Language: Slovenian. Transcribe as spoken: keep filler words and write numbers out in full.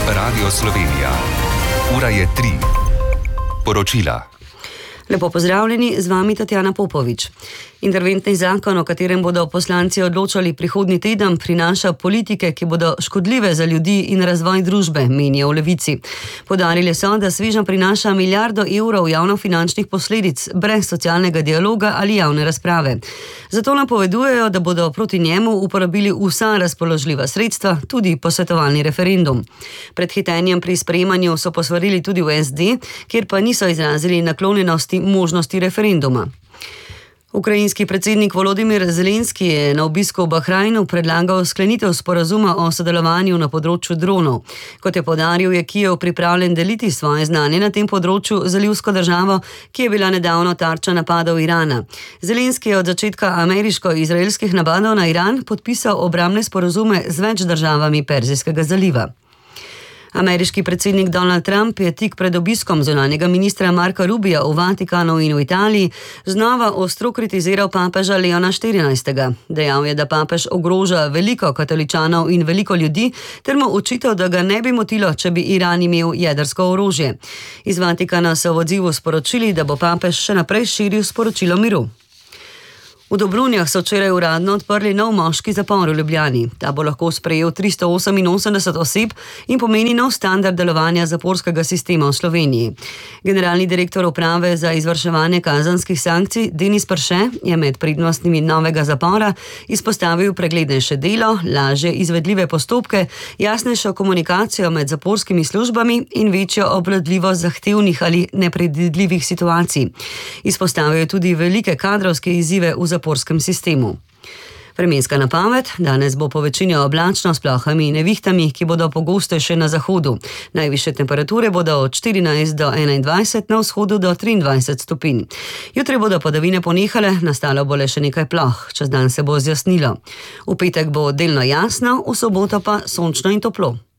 Radio Slovenija. Ura je tri. Poročila. Lepo pozdravljeni, z vami Tatjana Popovič. Interventni zakon, o katerem bodo poslanci odločali prihodnji teden, prinaša politike, ki bodo škodljive za ljudi in razvoj družbe, menijo v Levici. Poudarili so, da svežnj prinaša milijardo evrov javnofinančnih posledic, brez socialnega dialoga ali javne razprave. Zato napovedujejo, da bodo proti njemu uporabili vsa razpoložljiva sredstva, tudi posvetovalni referendum. Pred hitenjem pri sprejemanju so posvarili tudi v es de, kjer pa niso izrazili naklonjenosti možnosti referenduma. Ukrajinski predsednik Volodimir Zelenski je na obisku v Bahrajnu predlagal sklenitev sporazuma o sodelovanju na področju dronov. Kot je poudaril, je Kijev pripravljen deliti svoje znanje na tem področju z zalivsko državo, ki je bila nedavno tarča napadov Irana. Zelenski je od začetka ameriško-izraelskih napadov na Iran podpisal obrambne sporazume z več državami Perzijskega zaliva. Ameriški predsednik Donald Trump je tik pred obiskom zunanjega ministra Marka Rubija v Vatikanu in v Italiji znova ostro kritiziral papeža Leona štirinajstega. Dejal je, da papež ogroža veliko katoličanov in veliko ljudi, ter mu očital, da ga ne bi motilo, če bi Iran imel jedrsko orožje. Iz Vatikana so v odzivu sporočili, da bo papež še naprej širil sporočilo miru. V Dobrunjah so včeraj uradno odprli nov moški zapor v Ljubljani. Ta bo lahko sprejel tristo oseminosemdeset oseb in pomeni nov standard delovanja zaporskega sistema v Sloveniji. Generalni direktor uprave za izvrševanje kazenskih sankcij Denis Perše je med prednostnimi novega zapora izpostavil preglednejše delo, lažje izvedljive postopke, jasnejšo komunikacijo med zaporskimi službami in večjo obvladljivost zahtevnih ali nepredvidljivih situacij. Izpostavil je tudi velike kadrovske izzive v zaporskem sistemu. Vremenska napoved: danes bo po večini oblačno s plohami in nevihtami, ki bodo pogostejše na zahodu. Najvišje temperature bodo od štirinajst do enaindvajset, na vzhodu do triindvajset stopinj. Jutri bodo padavine ponehale, nastalo bo le še nekaj ploh. Čez dan se bo zjasnilo. V petek bo delno jasno, v soboto pa sončno in toplo.